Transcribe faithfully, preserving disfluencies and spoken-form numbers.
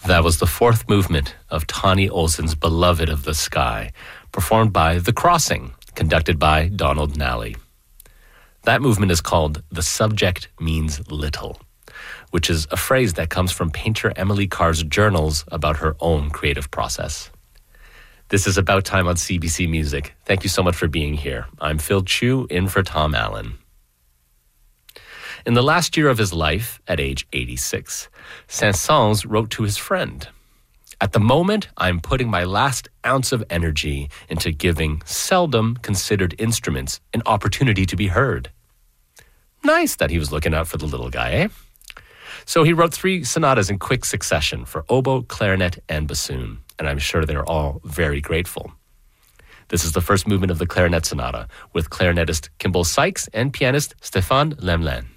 That was the fourth movement of Tawny Olson's Beloved of the Sky, performed by The Crossing, conducted by Donald Nally. That movement is called The Subject Means Little, which is a phrase that comes from painter Emily Carr's journals about her own creative process. This is About Time on C B C Music. Thank you so much for being here. I'm Phil Chu, in for Tom Allen. In the last year of his life, at age eighty-six, Saint-Saëns wrote to his friend, "At the moment, I'm putting my last ounce of energy into giving seldom considered instruments an opportunity to be heard." Nice that he was looking out for the little guy, eh? So he wrote three sonatas in quick succession for oboe, clarinet, and bassoon, and I'm sure they're all very grateful. This is the first movement of the Clarinet Sonata with clarinetist Kimball Sykes and pianist Stéphane Lemlin.